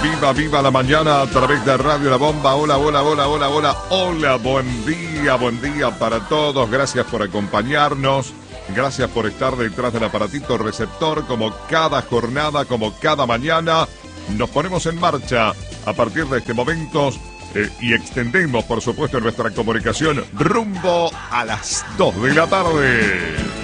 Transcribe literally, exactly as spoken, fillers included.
Viva, viva la mañana a través de Radio La Bomba. Hola, hola, hola, hola, hola, hola, buen día, buen día para todos. Gracias por acompañarnos. Gracias por estar detrás del aparatito receptor como cada jornada, como cada mañana. Nos ponemos en marcha a partir de este momento eh, y extendemos, por supuesto, nuestra comunicación rumbo a las dos de la tarde.